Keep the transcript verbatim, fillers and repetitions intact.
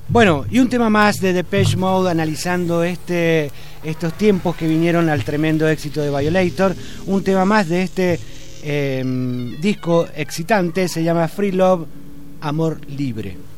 Bueno, y un tema más de Depeche Mode analizando este, estos tiempos que vinieron al tremendo éxito de Violator. Un tema más de este eh, disco excitante, se llama Free Love, Amor Libre.